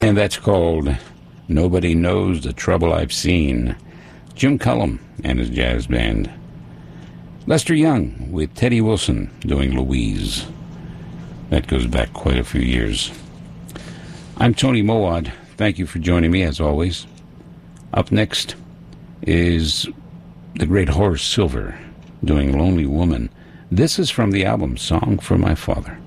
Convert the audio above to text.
And that's called Nobody Knows the Trouble I've Seen. Jim Cullum and his jazz band. Lester Young with Teddy Wilson doing Louise. That goes back quite a few years. I'm Tony Mowad. Thank you for joining me, as always. Up next is the great Horace Silver doing Lonely Woman. This is from the album Song for My Father.